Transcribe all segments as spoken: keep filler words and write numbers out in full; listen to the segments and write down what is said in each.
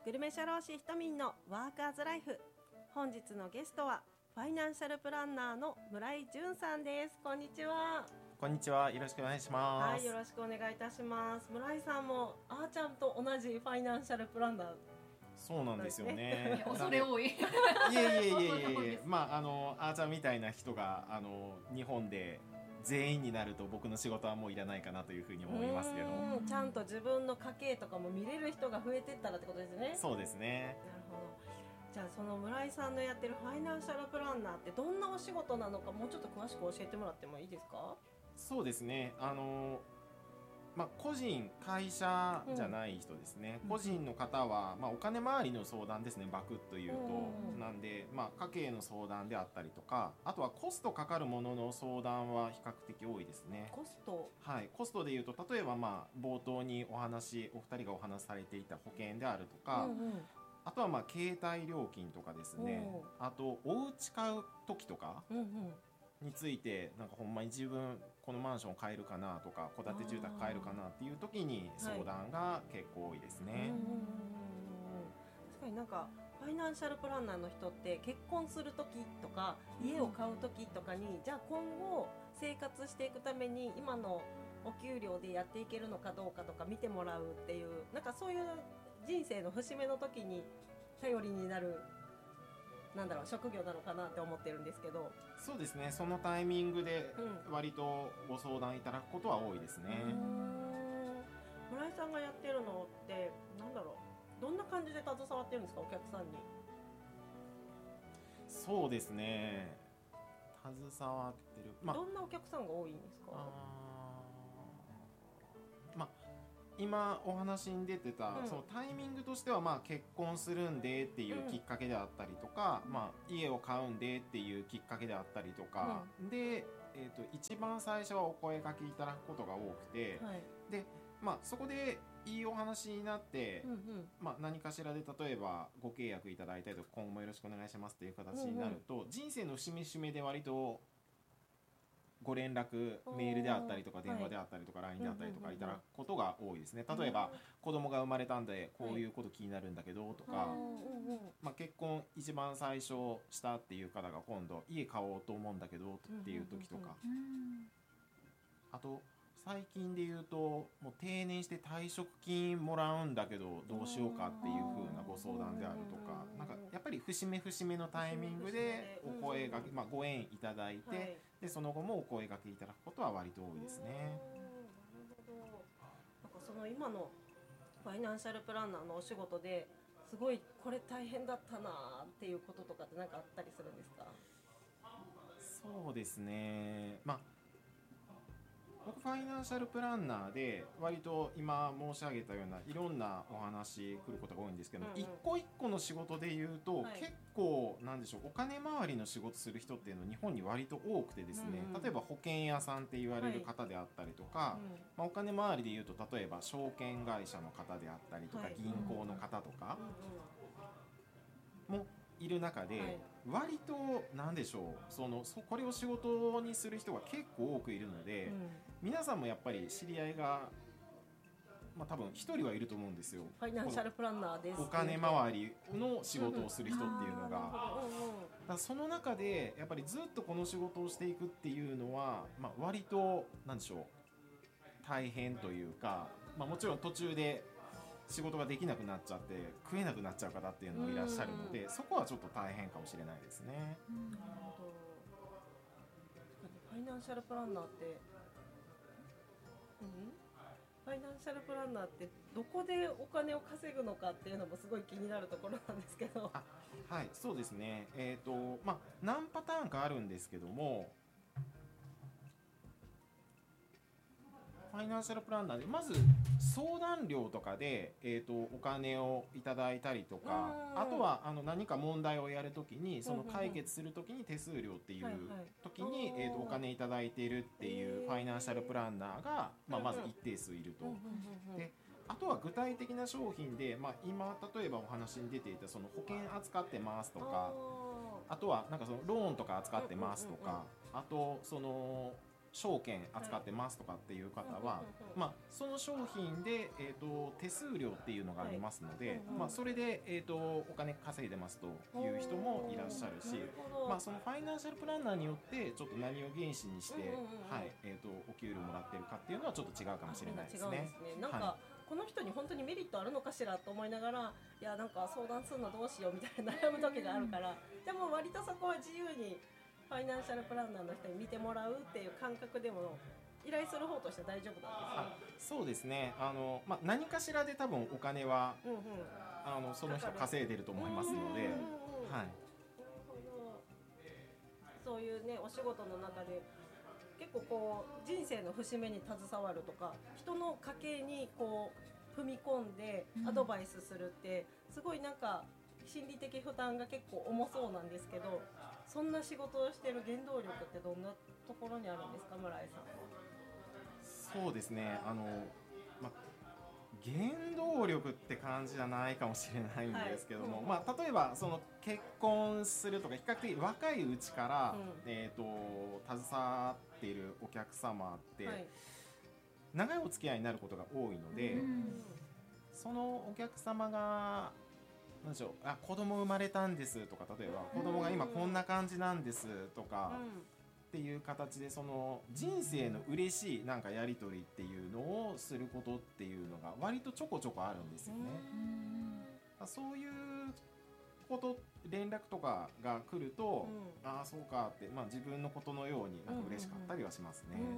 グルメ社労士ひとみんのワーカーズライフ。本日のゲストはファイナンシャルプランナーの村井淳さんです。こんにちは。 こんにちは、よろしくお願いします。 はい、よろしくお願いいたします。村井さんもあーちゃんと同じファイナンシャルプランナー。 そうなんですよね。 恐れ多い。いえいえいえいえいえ、まああのあーちゃんみたいな人があの日本で全員になると僕の仕事はもういらないかなというふうに思いますけど。 うん、ちゃんと自分の家計とかも見れる人が増えてったらってことですね。 そうですね。 なるほど。じゃあその村井さんのやってるファイナンシャルプランナーってどんなお仕事なのか、もうちょっと詳しく教えてもらってもいいですか？ そうですね。あのまあ、個人、会社じゃない人ですね、うん、個人の方は、まあ、お金回りの相談ですね、バクッと言うと、うん、なんで、まあ、家計の相談であったりとか、あとはコストかかるものの相談は比較的多いですね。 コスト、 はい、コストで言うと、例えば、まあ、冒頭にお話お二人がお話しされていた保険であるとか、うんうん、あとは、まあ、携帯料金とかですね、あとお家買う時とか、うんうんについて、なんかほんまに自分このマンション買えるかなとか戸建て住宅買えるかなっていう時に相談が結構多いですね。はい、うんうんうん、 確かになんかファイナンシャルプランナーの人って結婚する時とか家を買う時とかに、うん、じゃあ今後生活していくために今のお給料でやっていけるのかどうかとか見てもらうっていう、なんかそういう人生の節目の時に頼りになるなんだろう職業なのかなって思ってるんですけど。 そうですね、そのタイミングで割とご相談いただくことは多いですね。 うん、村井さんがやってるのってなんだろう、どんな感じで携わってるんですか、お客さんに。 そうですね、携わってる、 まあ、どんなお客さんが多いんですか？ まあ今お話に出てた、うん、そのタイミングとしては、まあ結婚するんでっていうきっかけであったりとか、うん、まあ家を買うんでっていうきっかけであったりとか、うん、で、えーと、一番最初はお声掛けいただくことが多くて、はい、で、まあそこでいいお話になって、うんうん、まあ何かしらで例えばご契約いただいたりとか今後もよろしくお願いしますっていう形になると、うんうん、人生の節目節目で割とご連絡メールであったりとか電話であったりとか ライン であったりとかいただくことが多いですね。例えば子供が生まれたんでこういうこと気になるんだけどとか、まあ、結婚一番最初したっていう方が今度家買おうと思うんだけどっていう時とか、あと最近で言うともう定年して退職金もらうんだけどどうしようかっていう風なご相談であるとか、なんかやっぱり節目節目のタイミングでお声がけ、まあ、ご縁いただいて、はい、でその後もお声掛けいただくことは割と多いですね。 なるほど。なんかその今のファイナンシャルプランナーのお仕事ですごいこれ大変だったなっていうこととかって何かあったりするんですか？ そうですね、まあ僕ファイナンシャルプランナーで割と今申し上げたようないろんなお話来ることが多いんですけど、うんうん、一個一個の仕事で言うと、はい、結構なんでしょう、お金回りの仕事する人っていうのは日本に割と多くてですね、うんうん、例えば保険屋さんって言われる方であったりとか、はい、まあ、お金回りで言うと例えば証券会社の方であったりとか、はい、銀行の方とかもいる中で、割となんでしょう、そのこれを仕事にする人が結構多くいるので、うん、皆さんもやっぱり知り合いが、まあ、多分一人はいると思うんですよ。 ファイナンシャルプランナーです。 お金回りの仕事をする人っていうのが、だからその中でやっぱりずっとこの仕事をしていくっていうのは、まあ、割となんでしょう、大変というか、まあ、もちろん途中で仕事ができなくなっちゃって食えなくなっちゃう方っていうのもいらっしゃるので、そこはちょっと大変かもしれないですね。なるほど。 ファイナンシャルプランナーって何ファイナンシャルプランナーってどこでお金を稼ぐのかっていうのもすごい気になるところなんですけど。 あ、はい、そうですね、えーとまあ、何パターンかあるんですけども、ファイナンシャルプランナーでまず相談料とかで、えーとお金をいただいたりとか、あとはあの何か問題をやるときにその解決するときに手数料っていう時に、えーとお金いただいているっていうファイナンシャルプランナーが、まあ、まず一定数いると。であとは具体的な商品で、まあ、今例えばお話に出ていたその保険扱ってますとか、あとはなんかそのローンとか扱ってますとか、あとその証券扱ってますとかっていう方は、まあ、その商品で、えー、と手数料っていうのがありますので、まあ、それで、えー、とお金稼いでますという人もいらっしゃるし、まあ、そのファイナンシャルプランナーによってちょっと何を原資にして、はいえー、とお給料もらってるかっていうのはちょっと違うかもしれないですね。 なんか、はいこの人に本当にメリットあるのかしらと思いながらいやなんか相談するのどうしようみたいな悩む時があるからでも割とそこは自由にファイナンシャルプランナーの人に見てもらうっていう感覚でも依頼する方としては大丈夫なんですか？ そうですねあの、まあ、何かしらで多分お金は、うんうん、あのその人稼いでると思いますので、はい、 そういうねお仕事の中で結構こう人生の節目に携わるとか人の家計にこう踏み込んでアドバイスするってすごいなんか心理的負担が結構重そうなんですけどそんな仕事をしている原動力ってどんなところにあるんですか村井さんは？ そうですねあの、ま、原動力って感じじゃないかもしれないんですけども、はいうんまあ、例えばその結婚するとか比較的若いうちから、うんえー、と携わっているお客様って、はい、長いお付き合いになることが多いので、うん、そのお客様がなんでしょうあ子供生まれたんですとか例えば子供が今こんな感じなんですとか、うんっていう形でその人生の嬉しいなんかやり取りっていうのをすることっていうのが割とちょこちょこあるんですよね。そういうこと連絡とかが来ると、うん、ああそうかって、まあ、自分のことのようになんか嬉しかったりはしますね。うんうんうん、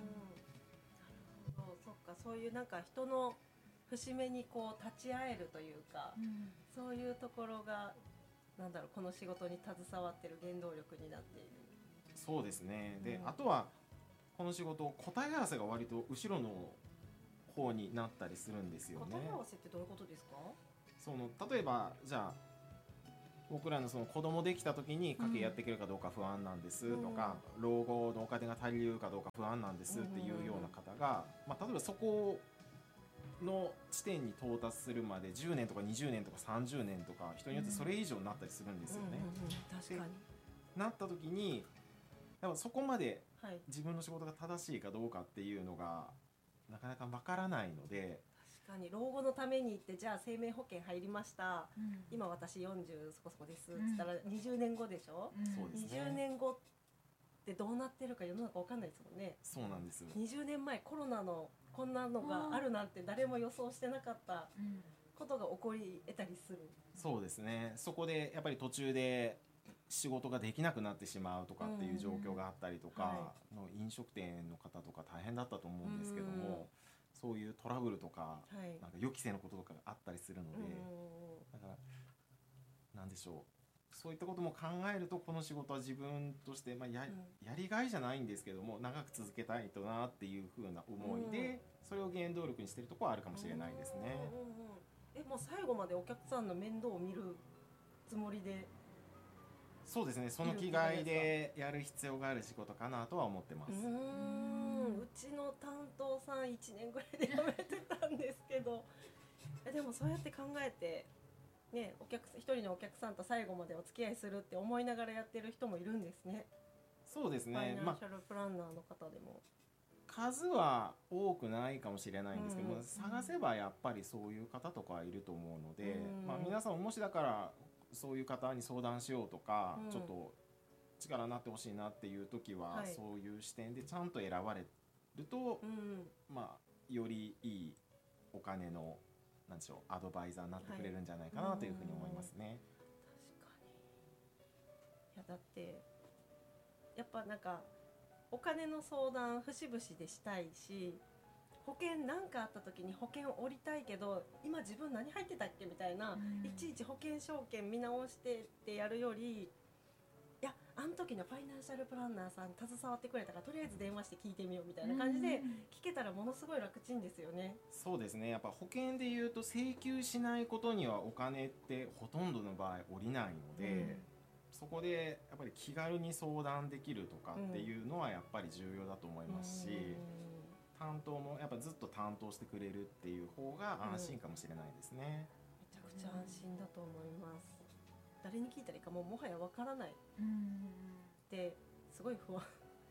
そうそっかそういうなんか人の節目にこう立ち会えるというか、うん、そういうところがなんだろうこの仕事に携わってる原動力になっている。 そうですねで、うん、あとはこの仕事答え合わせが割と後ろの方になったりするんですよね。 答え合わせってどういうことですか？ その例えばじゃあ僕らのその子供できた時に家計やっていけるかどうか不安なんですとか、うん、老後のお金が足りるかどうか不安なんですっていうような方が、まあ、例えばそこの地点に到達するまでじゅうねんとかにじゅうねんとかさんじゅうねんとか人によってそれ以上になったりするんですよね。 うんうんうん、確かになった時にやっぱそこまで自分の仕事が正しいかどうかっていうのがなかなかわからないので確かに老後のためにってじゃあ生命保険入りました、うん、今私よんじゅうそこそこですって言ったらにじゅうねんごでしょ、うん、にじゅうねんごってどうなってるか世の中わかんないですもんね。 そうなんですよ。 にじゅうねんまえコロナのこんなのがあるなんて誰も予想してなかったことが起こり得たりする。 そうですねそこでやっぱり途中で仕事ができなくなってしまうとかっていう状況があったりとか、うんはい、の飲食店の方とか大変だったと思うんですけども、うん、そういうトラブルとか、はい、なんか予期せぬこととかがあったりするので、うん、だからなんでしょうそういったことも考えるとこの仕事は自分として、まあ、や, やりがいじゃないんですけども長く続けたいとなっていう風な思いで、うん、それを原動力にしているところはあるかもしれないですね。 うんうんうん、えもう最後までお客さんの面倒を見るつもりでそうですねその気概でやる必要がある仕事かなとは思ってます。うーんうちの担当さんいちねんぐらいで辞めてたんですけどでもそうやって考えて、ね、お客一人のお客さんと最後までお付き合いするって思いながらやってる人もいるんですね。 そうですねファイナンシャルプランナーの方でも、 まあ、数は多くないかもしれないんですけど、うん、探せばやっぱりそういう方とかいると思うので、うんまあ、皆さんもしだからそういう方に相談しようとか、うん、ちょっと力になってほしいなっていう時は、はい、そういう視点でちゃんと選ばれると、うんまあ、よりいいお金のなんでしょうアドバイザーになってくれるんじゃないかなというふうに思いますね。はい、 確かにいやだってやっぱなんかお金の相談節々でしたいし保険何かあった時に保険を降りたいけど今自分何入ってたっけみたいな、うん、いちいち保険証券見直してってやるよりいやあの時のファイナンシャルプランナーさん携わってくれたからとりあえず電話して聞いてみようみたいな感じで聞けたらものすごい楽ちんですよね。 そうですねやっぱ保険でいうと請求しないことにはお金ってほとんどの場合降りないので、うん、そこでやっぱり気軽に相談できるとかっていうのはやっぱり重要だと思いますし、うん担当もやっぱずっと担当してくれるっていう方が安心かもしれないですね。 うん、めちゃくちゃ安心だと思います。誰に聞いたらいいかもうもはやわからないってすごい不安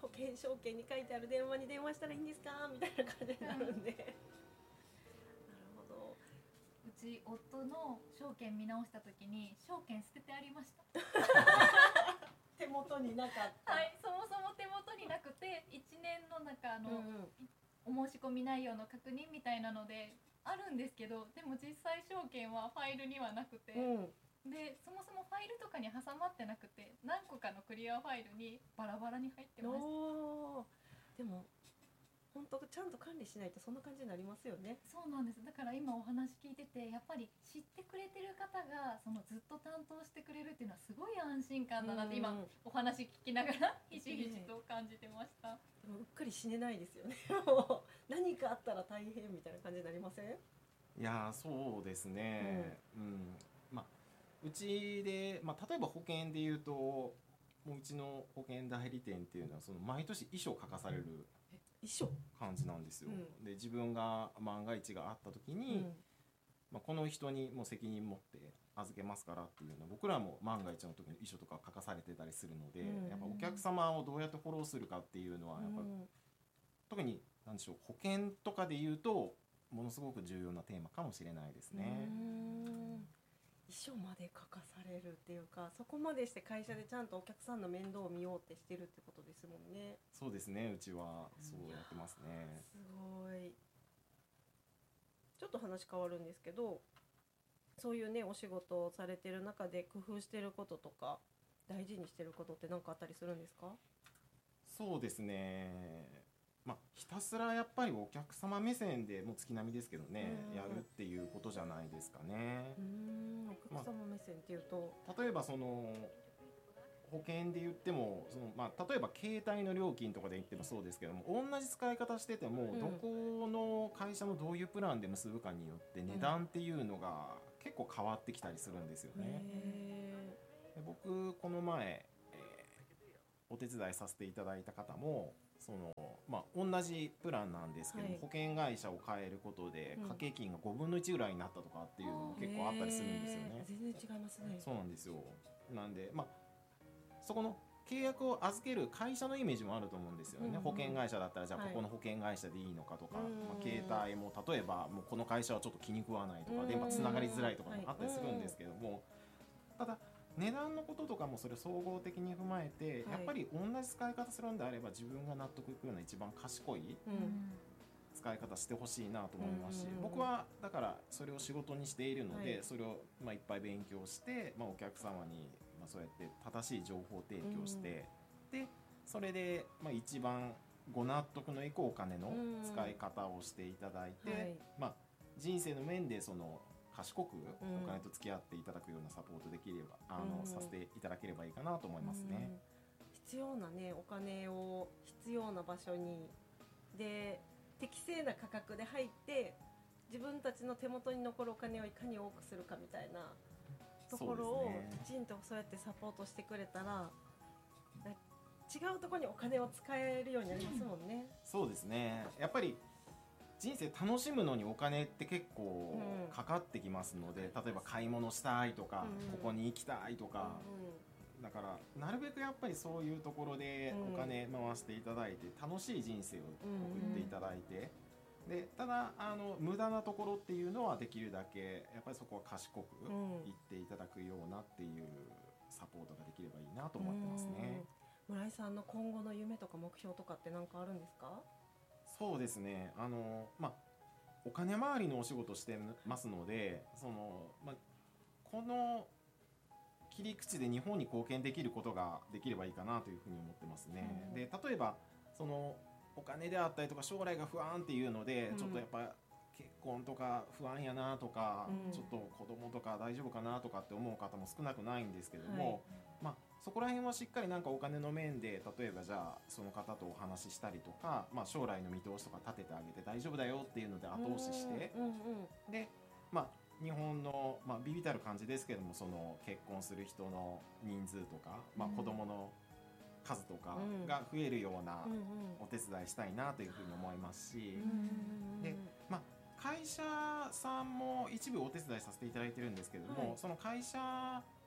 保険証券に書いてある電話に電話したらいいんですかみたいな感じになるんで、うん、なるほど。 うち夫の証券見直した時に証券捨ててありました手元になかった。 はい、そもそも手元になくていちねんの中の、うんうん、お申し込み内容の確認みたいなのであるんですけど、でも実際証券はファイルにはなくて、うん、でそもそもファイルとかに挟まってなくて何個かのクリアファイルにバラバラに入ってました。 おでも本当ちゃんと管理しないとそんな感じになりますよね。 そうなんです。だから今お話聞いててやっぱり知ってくれてる方がそのずっと担当してくれるっていうのはすごい安心感だなって今お話聞きながらひしひしと感じてました。 でもうっかり死ねないですよね何かあったら大変みたいな感じになりません？ いやそうですね、うん、うん、まあうちで、まあ、例えば保険でいうともううちの保険代理店っていうのはその毎年遺書を書かされる感じなんですよ、うん、で自分が万が一があった時に、うん、まあ、この人にもう責任持って預けますからっていうのは僕らも万が一の時の遺書とか書かされてたりするので、うん、やっぱお客様をどうやってフォローするかっていうのはやっぱ、うん、特に何でしょう保険とかでいうとものすごく重要なテーマかもしれないですね。 うん、遺書まで書かされるっていうかそこまでして会社でちゃんとお客さんの面倒を見ようってしてるってことですもんね。 そうですね、うちはそうやってますね。 すごい。ちょっと話変わるんですけどそういうねお仕事をされてる中で工夫してることとか大事にしてることって何かあったりするんですか？ そうですね、まあ、ひたすらやっぱりお客様目線でもう月並みですけどねやるっていうことじゃないですかね。 うーんお客様目線っていうと、 まあ、例えばその保険で言ってもその、まあ、例えば携帯の料金とかで言ってもそうですけども同じ使い方してても、うん、どこの会社のどういうプランで結ぶかによって値段っていうのが結構変わってきたりするんですよね。で僕この前、えー、お手伝いさせていただいた方もその、まあ、同じプランなんですけど、はい、保険会社を変えることで掛け金がごぶんのいちぐらいになったとかっていうのも結構あったりするんですよね。 全然違いますね。 そうなんですよ。なんでまあそこの契約を預ける会社のイメージもあると思うんですよね、うんうん、保険会社だったらじゃあここの保険会社でいいのかとか、はい、まあ、携帯も例えばもうこの会社はちょっと気に食わないとか電波つながりづらいとかもあったりするんですけども、はい、ただ値段のこととかもそれを総合的に踏まえて、はい、やっぱり同じ使い方するんであれば自分が納得いくような一番賢い使い方してほしいなと思いますし、僕はだからそれを仕事にしているので、はい、それをまあいっぱい勉強して、まあ、お客様にそうやって正しい情報提供して、うん、でそれでまあ一番ご納得のいくお金の使い方をしていただいて、うん、はい、まあ、人生の面でその賢くお金と付き合っていただくようなサポートできれば、うん、あのさせていただければいいかなと思いますね、うん、 必要なねお金を必要な場所にで適正な価格で入って自分たちの手元に残るお金をいかに多くするかみたいなところをきちんとそうやってサポートしてくれたら違うところにお金を使えるようになりますもんね。 そうですね、やっぱり人生楽しむのにお金って結構かかってきますので、うん、例えば買い物したいとか、うん、ここに行きたいとか、うん、だからなるべくやっぱりそういうところでお金回していただいて楽しい人生を送っていただいて、でただあの無駄なところっていうのはできるだけやっぱりそこは賢く言っていただくようなっていうサポートができればいいなと思ってますね。 村井さんの今後の夢とか目標とかって何かあるんですか？ そうですね、あの、まあ、お金回りのお仕事してますのでその、まあ、この切り口で日本に貢献できることができればいいかなというふうに思ってますね。で例えばそのお金であったりとか将来が不安っていうので、うん、ちょっとやっぱ結婚とか不安やなとか、うん、ちょっと子供とか大丈夫かなとかって思う方も少なくないんですけども、はい、まあ、そこら辺はしっかりなんかお金の面で例えばじゃあその方とお話ししたりとか、まあ、将来の見通しとか立ててあげて大丈夫だよっていうので後押しして、うんうんうん、で、まあ、日本の、まあ、微々たる感じですけどもその結婚する人の人数とか、まあ、子供の数とかが増えるようなお手伝いしたいなというふうに思いますし、で、まあ、会社さんも一部お手伝いさせていただいてるんですけども、はい、その会社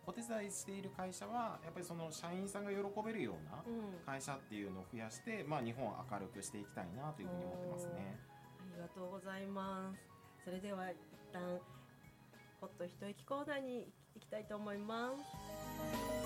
お手伝いしている会社はやっぱりその社員さんが喜べるような会社っていうのを増やして、まあ、日本を明るくしていきたいなというふうに思ってますね。 ありがとうございます。それでは一旦ほっと一息コーナーに行きたいと思います。